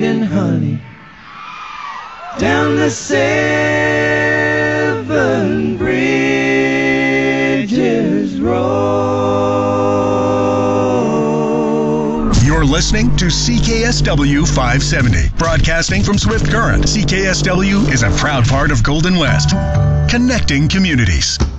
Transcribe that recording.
and honey down the 7 Bridges Road. You're listening to CKSW 570, broadcasting from Swift Current. CKSW is a proud part of Golden West, connecting communities.